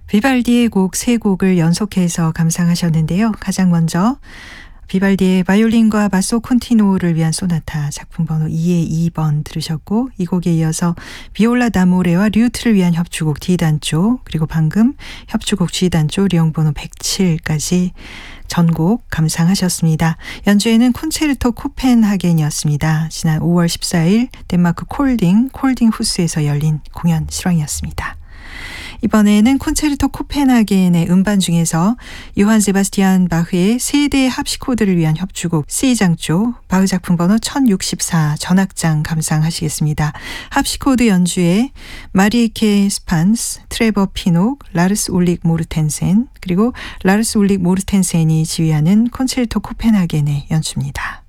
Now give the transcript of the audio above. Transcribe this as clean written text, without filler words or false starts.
비발디의 곡 세 곡을 연속해서 감상하셨는데요. 가장 먼저 비발디의 바이올린과 바소 콘티노를 위한 소나타 작품 번호 2의 2번 들으셨고, 이 곡에 이어서 비올라 다모레와 류트를 위한 협주곡 D단조, 그리고 방금 협주곡 G단조 령 번호 107까지 전곡 감상하셨습니다. 연주에는 콘체르토 코펜하겐이었습니다. 지난 5월 14일 덴마크 콜딩 후스에서 열린 공연 실황이었습니다. 이번에는 콘체르토 코펜하겐의 음반 중에서 요한 세바스티안 바흐의 세대의 합시코드를 위한 협주곡 C장조, 바흐 작품 번호 1064 전악장 감상하시겠습니다. 합시코드 연주에 마리에케 스판스, 트레버 피녹, 라르스 울릭 모르텐센, 그리고 라르스 울릭 모르텐센이 지휘하는 콘체르토 코펜하겐의 연주입니다.